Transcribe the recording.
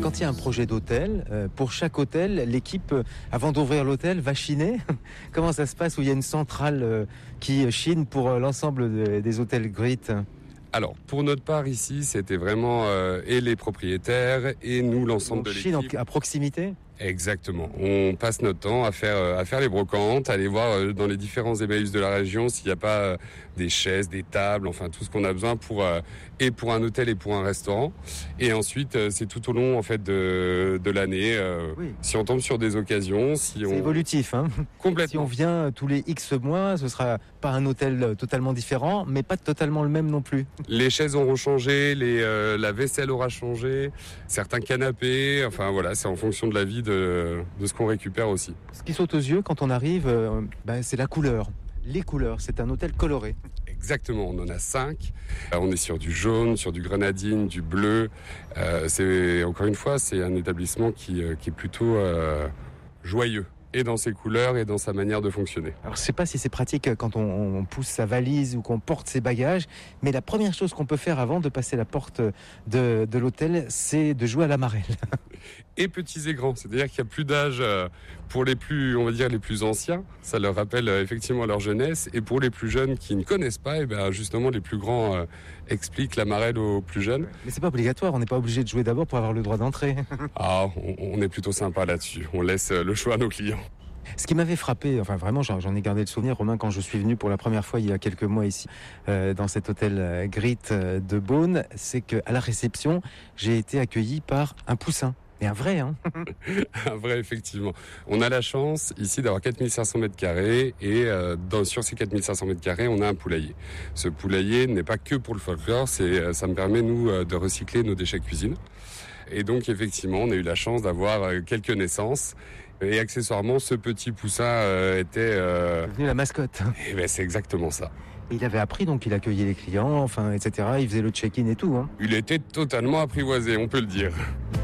Quand il y a un projet d'hôtel, pour chaque hôtel, l'équipe, avant d'ouvrir l'hôtel, va chiner. Comment ça se passe où il y a une centrale qui chine pour l'ensemble des hôtels Grit? Alors, pour notre part ici, c'était vraiment et les propriétaires et nous, l'ensemble de l'équipe. Chine à proximité? Exactement. On passe notre temps à faire les brocantes, à aller voir dans les différents ébéisses de la région s'il n'y a pas des chaises, des tables, enfin tout ce qu'on a besoin pour un hôtel et pour un restaurant. Et ensuite, c'est tout au long en fait de l'année. Oui. Si on tombe sur des occasions, C'est évolutif, hein. Complètement. Si on vient tous les X mois, ce sera pas un hôtel totalement différent, mais pas totalement le même non plus. Les chaises auront changé, la vaisselle aura changé, certains canapés. Enfin voilà, c'est en fonction de la vie de ce qu'on récupère aussi. Ce qui saute aux yeux quand on arrive, c'est la couleur. Les couleurs, c'est un hôtel coloré. Exactement, on en a 5. On est sur du jaune, sur du grenadine, du bleu. Encore une fois, c'est un établissement qui est plutôt joyeux. Et dans ses couleurs et dans sa manière de fonctionner. Alors je sais pas si c'est pratique quand on pousse sa valise ou qu'on porte ses bagages, mais la première chose qu'on peut faire avant de passer la porte de l'hôtel, c'est de jouer à la marelle. Et petits et grands, c'est-à-dire qu'il n'y a plus d'âge pour les plus, on va dire, les plus anciens. Ça leur rappelle effectivement leur jeunesse. Et pour les plus jeunes qui ne connaissent pas, et bien justement les plus grands expliquent la marelle aux plus jeunes. Mais c'est pas obligatoire, on n'est pas obligé de jouer d'abord pour avoir le droit d'entrée. Ah, on est plutôt sympa là-dessus. On laisse le choix à nos clients. Ce qui m'avait frappé, enfin vraiment j'en ai gardé le souvenir, Romain, quand je suis venu pour la première fois il y a quelques mois ici dans cet hôtel Grit de Beaune, c'est qu'à la réception, j'ai été accueilli par un poussin. Et un vrai, hein. Un vrai, effectivement. On a la chance ici d'avoir 4500 mètres carrés et sur ces 4500 mètres carrés, on a un poulailler. Ce poulailler n'est pas que pour le folklore, ça me permet, nous, de recycler nos déchets cuisine. Et donc, effectivement, on a eu la chance d'avoir quelques naissances. Et accessoirement, ce petit poussin était... devenu la mascotte. Et ben, c'est exactement ça. Et il avait appris, donc il accueillait les clients, enfin, etc. Il faisait le check-in et tout, hein. Il était totalement apprivoisé, on peut le dire.